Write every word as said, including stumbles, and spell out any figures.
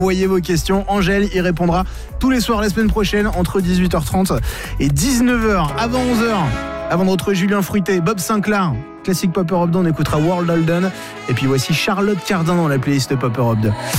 Envoyez vos questions, Angèle y répondra tous les soirs la semaine prochaine entre dix-huit heures trente et dix-neuf heures, avant onze heures. Avant de retrouver Julien Fruité, Bob Sinclair, classique Pop Europe deux, on écoutera World Holden. Et puis voici Charlotte Cardin dans la playlist Pop Europe deux.